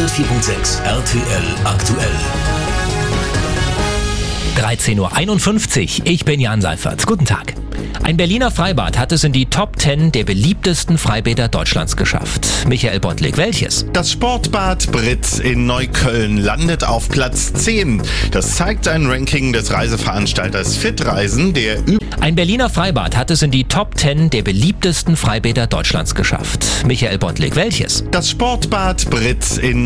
104.6 RTL aktuell. 13:51 Uhr, ich bin Jan Seifert. Guten Tag. Ein Berliner Freibad hat es in die Top 10 der beliebtesten Freibäder Deutschlands geschafft. Michael Bottlik, welches? Das Sportbad Britz in Neukölln landet auf Platz 10. Das zeigt ein Ranking des Reiseveranstalters Fitreisen, Ein Berliner Freibad hat es in die Top 10 der beliebtesten Freibäder Deutschlands geschafft. Michael Bottlik, welches? Das Sportbad Britz in